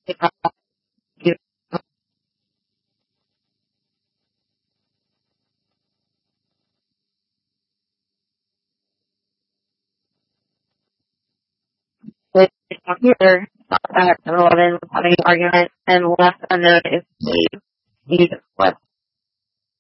Here, that 11 was having an argument and left a note if they need to flip